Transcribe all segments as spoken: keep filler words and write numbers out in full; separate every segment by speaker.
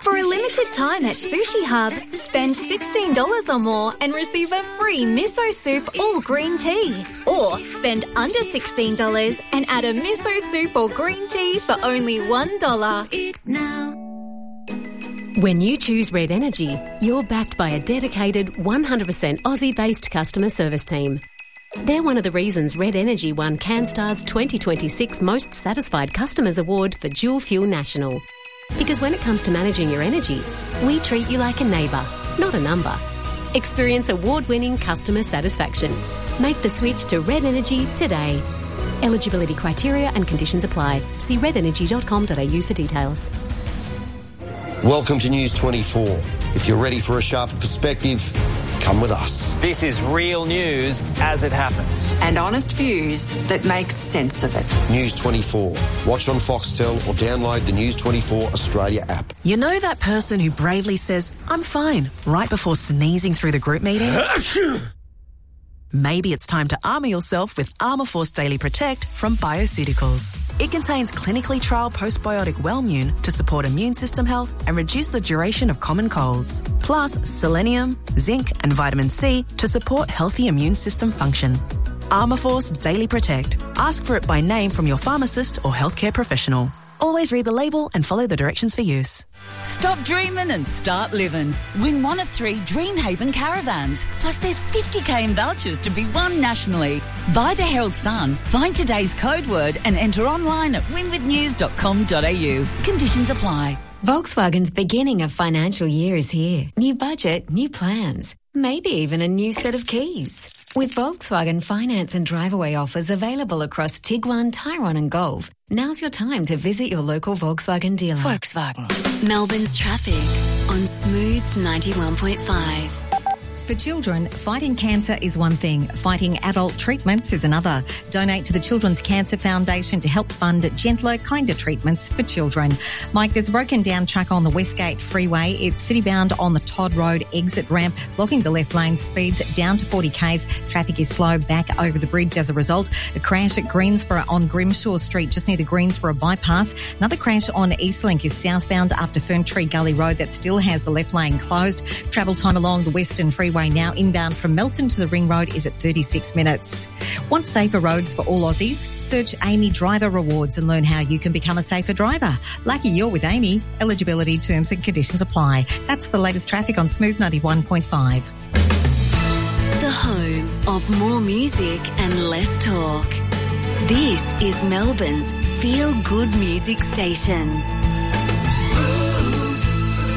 Speaker 1: For a limited time at Sushi Hub, spend sixteen dollars or more and receive a free miso soup or green tea. Or spend under sixteen dollars and add a miso soup or green tea for only one dollar.
Speaker 2: When you choose Red Energy, you're backed by a dedicated one hundred percent Aussie-based customer service team. They're one of the reasons Red Energy won CanStar's twenty twenty-six Most Satisfied Customers Award for Dual Fuel National. Because when it comes to managing your energy, we treat you like a neighbour, not a number. Experience award-winning customer satisfaction. Make the switch to Red Energy today. Eligibility criteria and conditions apply. See red energy dot com dot a u for details.
Speaker 3: Welcome to News twenty-four. If you're ready for a sharper perspective, come with us.
Speaker 4: This is real news as it happens.
Speaker 5: And honest views that make sense of it.
Speaker 3: News twenty-four. Watch on Foxtel or download the News twenty-four Australia app.
Speaker 6: You know that person who bravely says, "I'm fine," right before sneezing through the group meeting? Maybe it's time to armour yourself with Armourforce Daily Protect from Bioceuticals. It contains clinically trialled postbiotic Wellmune to support immune system health and reduce the duration of common colds. Plus selenium, zinc and vitamin C to support healthy immune system function. Armourforce Daily Protect. Ask for it by name from your pharmacist or healthcare professional. Always read the label and follow the directions for use.
Speaker 7: Stop dreaming and start living. Win one of three Dreamhaven caravans. Plus there's fifty k in vouchers to be won nationally. Buy the Herald Sun, find today's code word and enter online at win with news dot com dot a u. Conditions apply.
Speaker 8: Volkswagen's beginning of financial year is here. New budget, new plans. Maybe even a new set of keys. With Volkswagen finance and drive-away offers available across Tiguan, Tyrone and Golf, now's your time to visit your local Volkswagen dealer.
Speaker 7: Volkswagen.
Speaker 8: Melbourne's traffic on Smooth ninety-one point five.
Speaker 9: For children, fighting cancer is one thing. Fighting adult treatments is another. Donate to the Children's Cancer Foundation to help fund gentler, kinder treatments for children. Mike, there's a broken down truck on the Westgate Freeway. It's city-bound on the Todd Road exit ramp, blocking the left lane, speeds down to forty k's. Traffic is slow back over the bridge as a result. A crash at Greensborough on Grimshaw Street, just near the Greensborough bypass. Another crash on Eastlink is southbound after Ferntree Gully Road. That still has the left lane closed. Travel time along the Western Freeway now inbound from Melton to the Ring Road is at thirty-six minutes. Want safer roads for all Aussies? Search Amy Driver Rewards and learn how you can become a safer driver. Lucky you're with Amy. Eligibility, terms and conditions apply. That's the latest traffic on Smooth ninety-one point five.
Speaker 8: The home of more music and less talk. This is Melbourne's feel-good music station.
Speaker 10: Smooth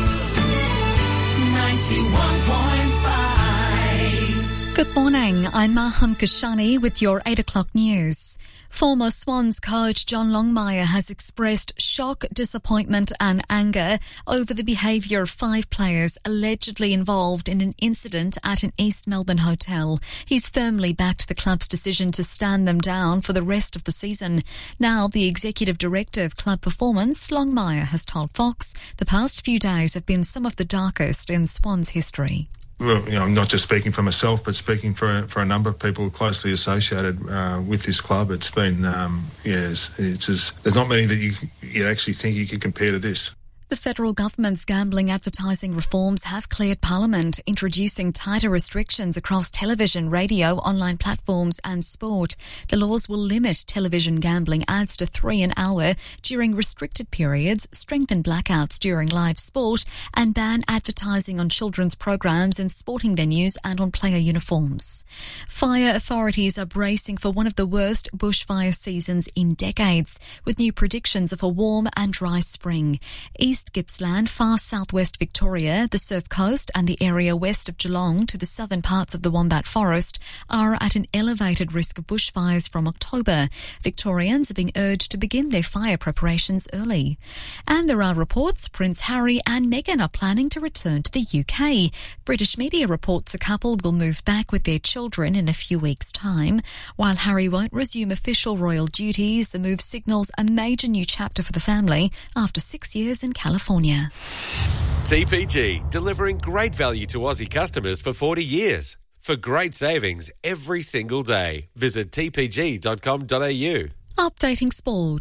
Speaker 10: ninety-one point five.
Speaker 11: Good morning, I'm Maham Kashani with your eight o'clock news. Former Swans coach John Longmire has expressed shock, disappointment and anger over the behaviour of five players allegedly involved in an incident at an East Melbourne hotel. He's firmly backed the club's decision to stand them down for the rest of the season. Now, the Executive Director of Club Performance, Longmire, has told Fox the past few days have been some of the darkest in Swans history.
Speaker 12: Well, you know, I'm not just speaking for myself, but speaking for for a number of people closely associated uh, with this club. It's been, um, yeah, it's, it's just, there's not many that you you actually think you can compare to this.
Speaker 11: The federal government's gambling advertising reforms have cleared Parliament, introducing tighter restrictions across television, radio, online platforms and sport. The laws will limit television gambling ads to three an hour during restricted periods, strengthen blackouts during live sport and ban advertising on children's programs in sporting venues and on player uniforms. Fire authorities are bracing for one of the worst bushfire seasons in decades, with new predictions of a warm and dry spring. East Gippsland, far southwest Victoria, the Surf Coast and the area west of Geelong to the southern parts of the Wombat Forest are at an elevated risk of bushfires from October. Victorians are being urged to begin their fire preparations early. And there are reports Prince Harry and Meghan are planning to return to the U K. British media reports the couple will move back with their children in a few weeks' time. While Harry won't resume official royal duties, the move signals a major new chapter for the family after six years in California. California.
Speaker 13: T P G, delivering great value to Aussie customers for forty years. For great savings every single day, visit t p g dot com dot a u.
Speaker 11: Updating sport.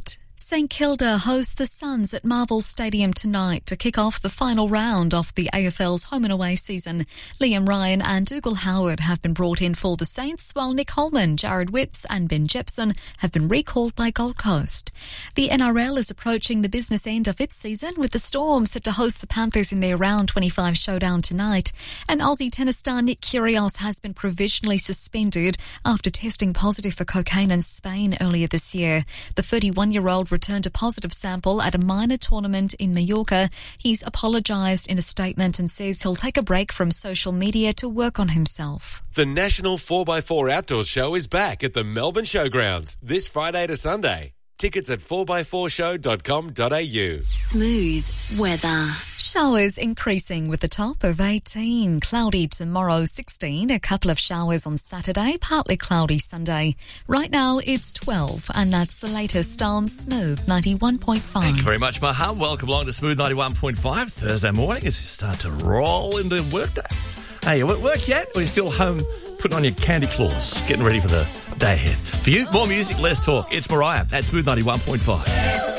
Speaker 11: St Kilda hosts the Suns at Marvel Stadium tonight to kick off the final round of the A F L's home and away season. Liam Ryan and Dougal Howard have been brought in for the Saints, while Nick Holman, Jared Witts and Ben Jepson have been recalled by Gold Coast. The N R L is approaching the business end of its season, with the Storm set to host the Panthers in their round twenty-five showdown tonight. And Aussie tennis star Nick Kyrgios has been provisionally suspended after testing positive for cocaine in Spain earlier this year. The thirty-one-year-old returned a positive sample at a minor tournament in Mallorca. He's apologised in a statement and says he'll take a break from social media to work on himself.
Speaker 13: The National four by four Outdoors Show is back at the Melbourne Showgrounds this Friday to Sunday. Tickets at four by four show dot com dot a u.
Speaker 11: Smooth weather. Showers increasing with a top of eighteen. Cloudy tomorrow, sixteen. A couple of showers on Saturday, partly cloudy Sunday. Right now it's twelve, and that's the latest on Smooth ninety-one point five.
Speaker 14: Thank you very much, Maham. Welcome along to Smooth ninety-one point five. Thursday morning as you start to roll into work day. Hey, you at work yet? Or are you still home putting on your candy claws, getting ready for the day ahead? For you, more music, less talk. It's Mariah at Smooth ninety-one point five.